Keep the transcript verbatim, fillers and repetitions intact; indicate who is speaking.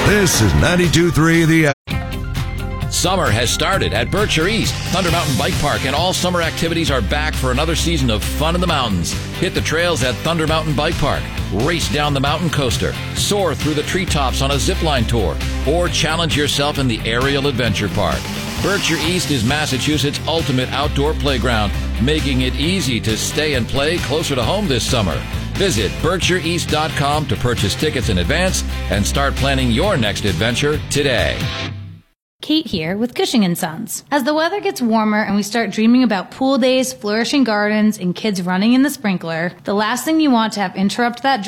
Speaker 1: This is ninety-two point three The
Speaker 2: Summer has started at Berkshire East, Thunder Mountain Bike Park, and all summer activities are back for another season of fun in the mountains. Hit the trails at Thunder Mountain Bike Park, race down the mountain coaster, soar through the treetops on a zipline tour, or challenge yourself in the Aerial Adventure Park. Berkshire East is Massachusetts' ultimate outdoor playground, making it easy to stay and play closer to home this summer. Visit berkshire east dot com to purchase tickets in advance and start planning your next adventure today.
Speaker 3: Kate here with Cushing and Sons. As the weather gets warmer and we start dreaming about pool days, flourishing gardens, and kids running in the sprinkler, the last thing you want to have interrupt that